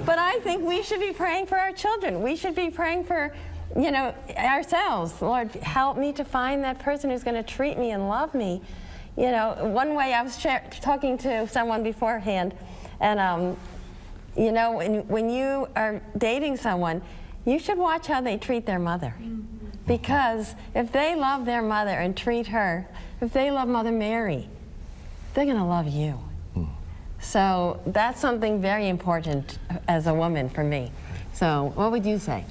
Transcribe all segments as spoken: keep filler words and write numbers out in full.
But I think we should be praying for our children. We should be praying for, you know, ourselves. Lord, help me to find that person who's going to treat me and love me. You know, one way I was talking to someone beforehand, and, um, you know, when, when you are dating someone, you should watch how they treat their mother. Because if they love their mother and treat her, if they love Mother Mary, they're going to love you. So that's something very important as a woman for me. So what would you say?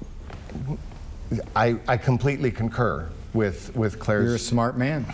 I, I completely concur with, with Claire's... You're a smart man.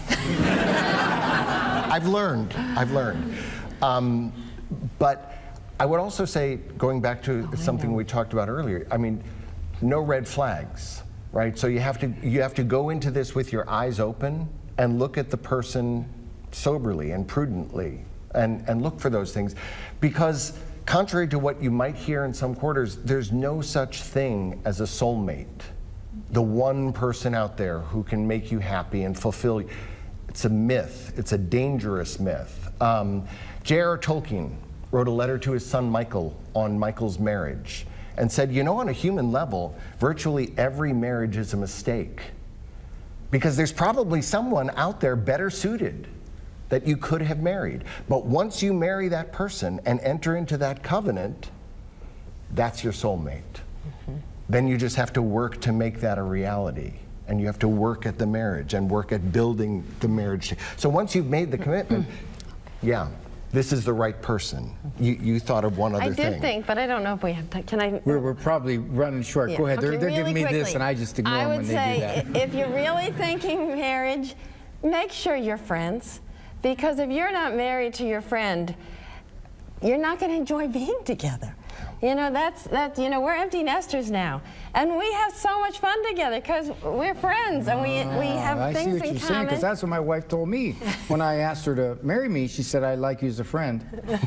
I've learned. I've learned. Um, but I would also say, going back to oh, something we talked about earlier, I mean, no red flags, right? So you have to, you have to go into this with your eyes open and look at the person soberly and prudently and, and look for those things. Because contrary to what you might hear in some quarters, there's no such thing as a soulmate. The one person out there who can make you happy and fulfill you. It's a myth. It's a dangerous myth. Um, J R R Tolkien wrote a letter to his son Michael on Michael's marriage and said, you know, on a human level, virtually every marriage is a mistake. Because there's probably someone out there better suited that you could have married. But once you marry that person and enter into that covenant, that's your soulmate. Mm-hmm. Then you just have to work to make that a reality. And you have to work at the marriage and work at building the marriage. So once you've made the commitment, yeah, this is the right person. You, you thought of one other I thing. did think, but I don't know if we have time. Can I? We're, we're probably running short. Yeah. Go ahead. Okay, they're they're really giving me quickly. this, and I just ignore I them would when they say, do that. if you're really thinking marriage, make sure you're friends. Because if you're not married to your friend, you're not going to enjoy being together. You know, that's, that, you know, we're empty nesters now. And we have so much fun together because we're friends and we, we have I things see what in you're common. saying, because that's what my wife told me. When I asked her to marry me, she said, I'd like you as a friend.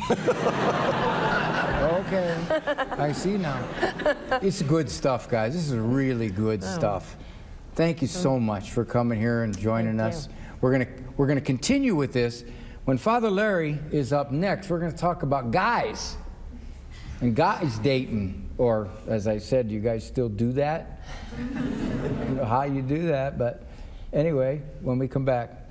Okay, I see now. It's good stuff, guys. This is really good oh. stuff. Thank you so much for coming here and joining Thank us. You. We're gonna, we're gonna continue with this. When Father Larry is up next, we're gonna talk about guys. And guys dating, or as I said, you guys still do that? I don't know how you do that, but anyway, when we come back.